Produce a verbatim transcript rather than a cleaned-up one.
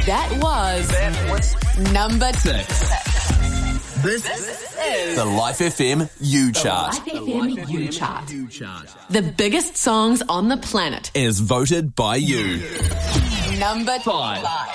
That was number six. This is the Life F M U Chart. Life F M U Chart. The biggest songs on the planet is voted by you. Number five.